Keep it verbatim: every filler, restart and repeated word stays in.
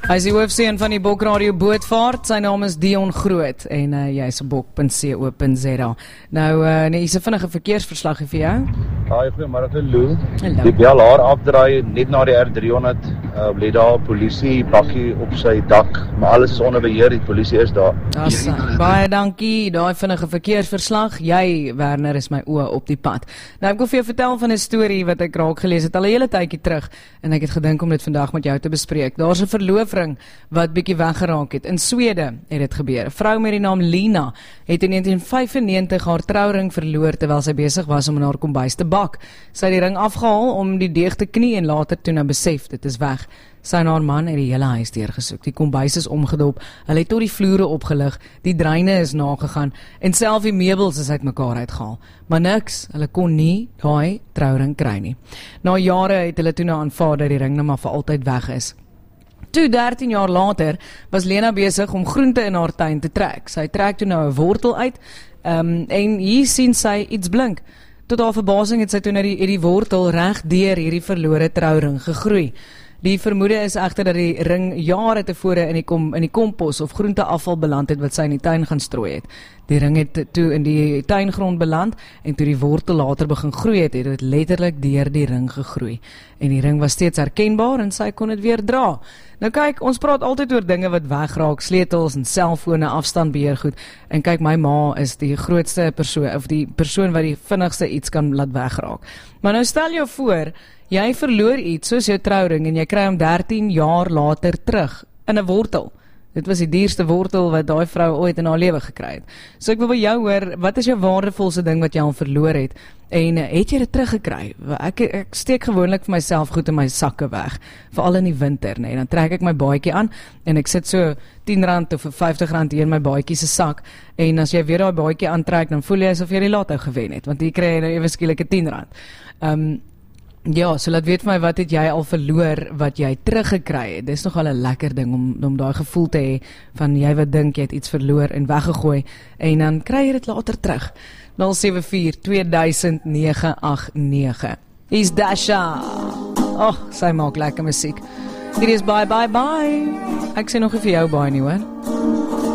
Hy is die hoofseun van die Bok Radio Bootvaart, sy naam is Dion Groot en uh, jy is op bok punt co punt za. Nou, uh, nee, is 'n vinnige verkeersverslag vir jou. Haai, goeiemôre Lou. Hallo. Die bel haar afdraai net na die R drie honderd, uh, lê daar 'n polisie bakkie op sy dak, maar alles is onder beheer, die polisie is daar. Asa, baie dankie, daai vinnige verkeersverslag. Jy, Werner, is my oë op die pad. Nou, ek wil vir jou vertel van 'n storie wat ek raak gelees het al 'n hele tydjie terug en ek het gedink om dit vandag met jou te bespreek. Daar's 'n verloofring wat bietjie weggeraak het. In Swede het dit gebeur. 'n Vrou met die naam Lina het in negentien vyfennegentig haar trouring verloor terwyl sy besig was om in haar kombuis te bak. Sy het die ring afgehaal om die deeg te knie en later toe nou besef dit is weg. Sy en haar man het die hele huis deurgesoek. Die kombuis is omgedop, hulle het tot die vloere opgelig, die dreine is nagegaan en self die meubels is uitmekaar uitgehaal. Maar niks, hulle kon nie daai trouring kry nie. Na jare het hulle toe nou aanvaar dat die ring nou maar vir altyd weg is. Toe dertien jaar later was Lena besig om groente in haar tuin te trek. Sy trek toe nou 'n wortel uit um, en hier sien sy iets blink. Tot haar verbasing het sy toe nou die, die wortel reg deur hierdie verlore trouring gegroei. Die vermoede is egter dat die ring jare tevore in die, kom, in die kompos of groenteafval beland het wat sy in die tuin gaan strooi het. Die ring het toe in die tuingrond beland en toe die wortel later begin groei het, het dit letterlik deur die ring gegroei. En die ring was steeds herkenbaar en sy kon dit weer dra. Nou kyk, ons praat altyd oor dinge wat wegraak, sleutels en selfone, afstandbeheergoed. En kyk, my ma is die grootste persoon, of die persoon wat die vinnigste iets kan laat wegraak. Maar nou stel jou voor, jy verloor iets soos jou trouring en jy kry hom dertien jaar later terug in 'n wortel. Dit was die duurste wortel wat daai vrou ooit in haar lewe gekry het. So ek wil by jou hoor, wat is jou waardevolste ding wat jy al verloor het? En het jy dit teruggekry? Ek, ek steek gewoonlik vir myself goed in my sakke weg, veral in die winter, nee. Dan trek ek my baadjie aan en ek sit so tien rand of vyftig rand hier in my baadjie se sak en as jy weer daai baadjie aantrek, dan voel jy asof jy die lotto gewen het, want hier kry jy nou ewe skielik tien rand. Um, Ja, so laat weet my, wat het jy al verloor wat jy teruggekry het? Dis nogal 'n lekker ding om, om daai gevoel te hê van jy wat dink jy het iets verloor en weggegooi en dan kry jy dit later terug. nul sewe vier twee duisend nege agt nege. Hier's Dasha. Oh, sy maak lekker musiek. Hier is bye bye bye. Ek sê nog vir jou bye nie hoor.